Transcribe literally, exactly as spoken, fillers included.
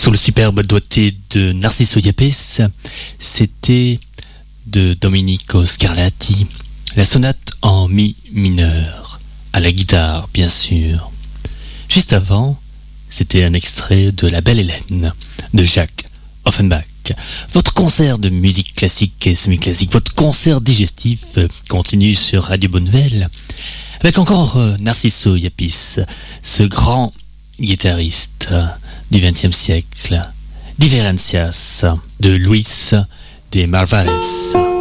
Sous le superbe doigté de Narciso Yepes, c'était de Domenico Scarlatti, la sonate en mi mineur, à la guitare bien sûr. Juste avant, c'était un extrait de La Belle Hélène, de Jacques Offenbach. Votre concert de musique classique et semi-classique, votre concert digestif continue sur Radio Bonnevel, avec encore Narciso Yepes, ce grand guitariste du vingtième siècle, Diverencias, de Luis de Marvares.